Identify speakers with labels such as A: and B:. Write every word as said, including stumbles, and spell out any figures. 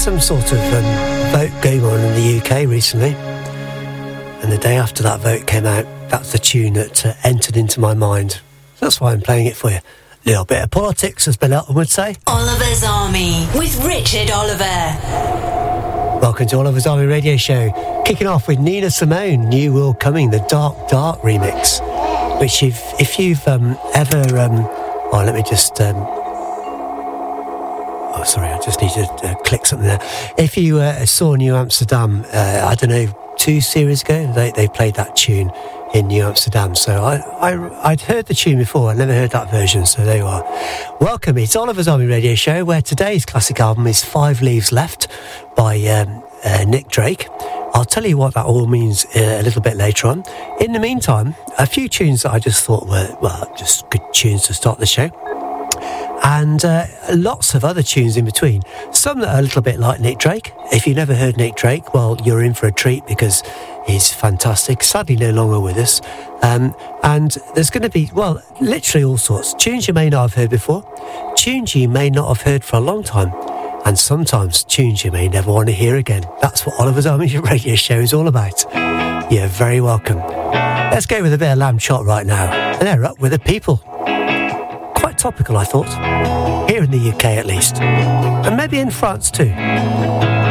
A: some sort of um, vote going on in the U K recently, and the day after that vote came out, that's the tune that uh, entered into my mind. That's why I'm playing it for you. A little bit of politics, as Bill Elton would say.
B: Oliver's Army with Richard Oliver.
A: Welcome to Oliver's Army Radio Show. Kicking off with Nina Simone, New World Coming, the Dark Dark remix. Which, if, if you've um, ever... Um, oh, let me just... Um, oh, sorry, I just need to uh, click something there. If you uh, saw New Amsterdam, uh, I don't know, two series ago, they, they played that tune in New Amsterdam. So I, I, I'd heard the tune before, I'd never heard that version, so there you are. Welcome, it's Oliver's Army Radio Show, where today's classic album is Five Leaves Left by um, uh, Nick Drake. I'll tell you what that all means uh, a little bit later on. In the meantime, a few tunes that I just thought were, well, just good tunes to start the show. And uh, lots of other tunes in between. Some that are a little bit like Nick Drake. If you've never heard Nick Drake, well, you're in for a treat because he's fantastic. Sadly, no longer with us. Um, and there's going to be, well, literally all sorts. Tunes you may not have heard before. Tunes you may not have heard for a long time. And sometimes tunes you may never want to hear again. That's what Oliver's Army Radio Show is all about. You're very welcome. Let's go with a bit of Lamb Chop right now. And they're up with the people. Quite topical, I thought. Here in the U K, at least. And maybe in France, too.